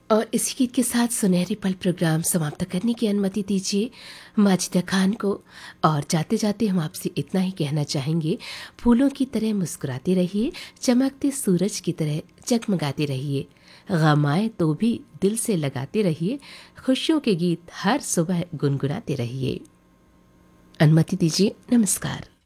और इसी गीत के साथ सुनहरे पल प्रोग्राम समाप्त करने की अनुमति दीजिए माजिदा खान को। और जाते जाते हम आपसे इतना ही कहना चाहेंगे, फूलों की तरह मुस्कुराते रहिए, चमकते सूरज की तरह जगमगाते रहिए, गम आए तो भी दिल से लगाते रहिए, खुशियों के गीत हर सुबह गुनगुनाते रहिए। अनुमति दीजिए, नमस्कार।